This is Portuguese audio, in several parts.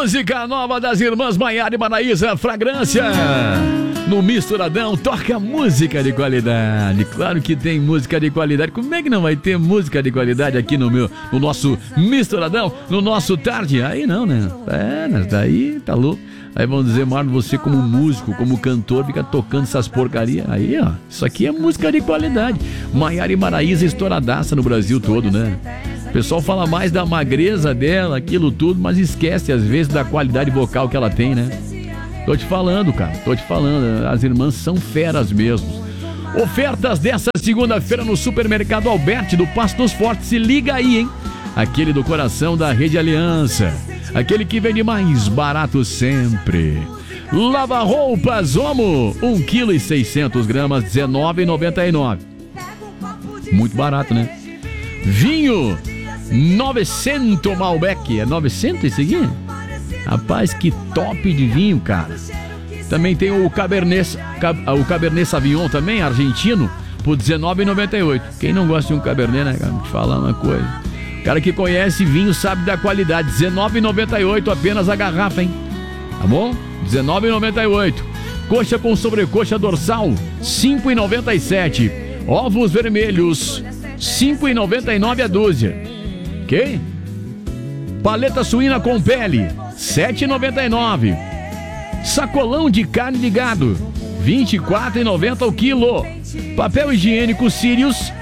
Música nova das irmãs Maiara e Maraísa, Fragrância. No Misturadão, toca música de qualidade. Claro que tem música de qualidade. Como é que não vai ter música de qualidade aqui no nosso Misturadão, no nosso Tarde? Aí não, né? Daí tá louco. Aí vão dizer, Marlon, você como músico, como cantor, fica tocando essas porcarias. Aí, ó, isso aqui é música de qualidade. Maiara e Maraísa estouradaça no Brasil todo, né? O pessoal fala mais da magreza dela, aquilo tudo, mas esquece às vezes da qualidade vocal que ela tem, né? Tô te falando, cara, as irmãs são feras mesmo. Ofertas dessa segunda-feira no Supermercado Alberti do Passo dos Fortes, se liga aí, hein? Aquele do coração da Rede Aliança, aquele que vende mais barato sempre. Lava roupas Omo, 1,6 kg, R$19,99. Muito barato, né? Vinho 900 Malbec, é 900 esse aqui? Rapaz, que top de vinho, cara. Também tem o Cabernet Sauvignon também, argentino, por R$19,98. Quem não gosta de um Cabernet, né, cara? Vou te falar uma coisa. O cara que conhece vinho sabe da qualidade. R$19,98 apenas a garrafa, hein? Tá bom? R$19,98. Coxa com sobrecoxa dorsal, R$5,97. Ovos vermelhos, R$5,99 a dúzia. Ok? Paleta suína com pele, R$7,99. Sacolão de carne de gado, R$24,90 o quilo. Papel higiênico Sirius,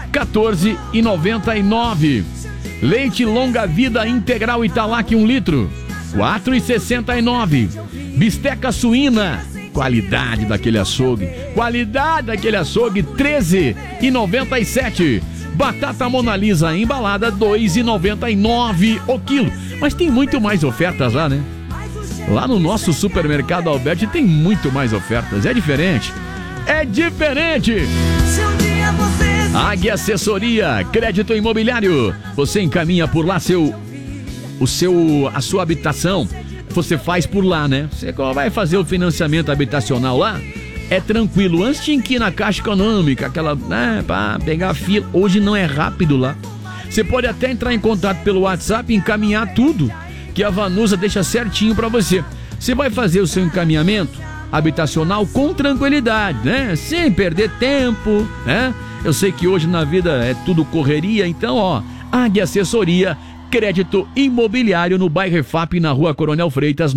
R$14,99. Leite longa vida integral Italac 1 litro, R$4,69. Bisteca suína, qualidade daquele açougue, R$13,97. Batata Mona Lisa embalada, R$2,99 o quilo. Mas tem muito mais ofertas lá, né? Lá no nosso Supermercado Alberti tem muito mais ofertas. É diferente. Águia Assessoria, crédito imobiliário. Você encaminha por lá a sua habitação. Você faz por lá, né? Você vai fazer o financiamento habitacional lá? É tranquilo, antes tinha que ir na Caixa Econômica, aquela, né, pra pegar a fila. Hoje não é rápido lá. Você pode até entrar em contato pelo WhatsApp e encaminhar tudo, que a Vanusa deixa certinho pra você. Você vai fazer o seu encaminhamento habitacional com tranquilidade, né? Sem perder tempo, né? Eu sei que hoje na vida é tudo correria, então, ó, Águia Assessoria, crédito imobiliário no bairro EFAP, na Rua Coronel Freitas,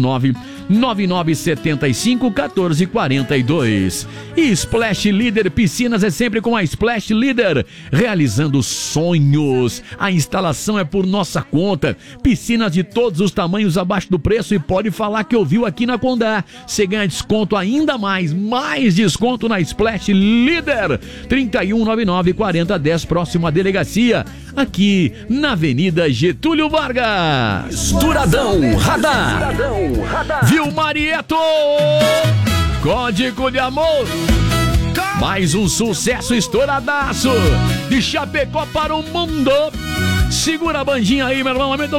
99975-1442. E Splash Leader Piscinas é sempre com a Splash Leader, realizando sonhos. A instalação é por nossa conta. Piscinas de todos os tamanhos abaixo do preço, e pode falar que ouviu aqui na Condá. Você ganha desconto ainda mais desconto na Splash Leader. 3199-4010, próximo à delegacia, aqui na Avenida Getúlio Vargas. Misturadão Radar. Viu, Marieto? Código de Amor. Mais um sucesso estouradaço de Chapecó para o mundo. Segura a bandinha aí, meu irmão.